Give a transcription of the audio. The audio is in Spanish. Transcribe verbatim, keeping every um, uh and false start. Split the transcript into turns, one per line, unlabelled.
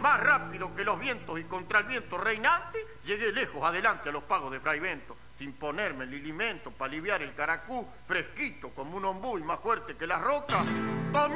más rápido que los vientos y contra el viento reinante, llegué lejos adelante a los pagos de Fray Bento, sin ponerme el alimento para aliviar el caracú, fresquito como un ombú y más fuerte que la roca.